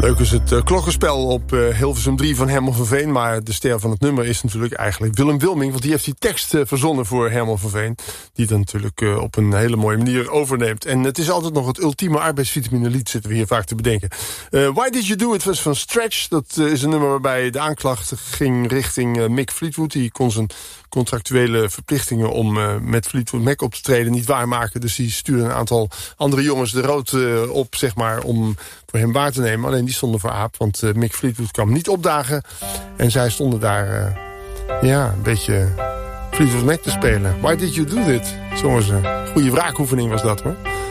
Leuk is het klokkenspel op Hilversum 3 van Herman van Veen. Maar de ster van het nummer is natuurlijk eigenlijk Willem Wilming. Want die heeft die tekst verzonnen voor Herman van Veen. Die dan natuurlijk op een hele mooie manier overneemt. En het is altijd nog het ultieme arbeidsvitamine lied, zitten we hier vaak te bedenken. Why Did You Do It was van Stretch. Dat is een nummer waarbij de aanklacht ging richting Mick Fleetwood. Die kon zijn contractuele verplichtingen om met Fleetwood Mac op te treden niet waarmaken. Dus die stuurde een aantal andere jongens de rood op, zeg maar, om voor hem waar te nemen. Alleen die stonden voor aap, want Mick Fleetwood kwam niet opdagen. En zij stonden daar een beetje Fleetwood Mac te spelen. Why Did You Do It? Zongen ze. Goeie wraakoefening was dat, hoor.